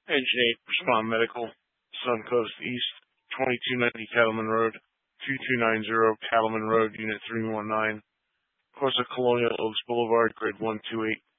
Engine 8, Respond Medical, Suncoast East, 2290 Cattleman Road, 2290 Cattleman Road, Unit 319, Corsa Colonial Oaks Boulevard, Grid 128.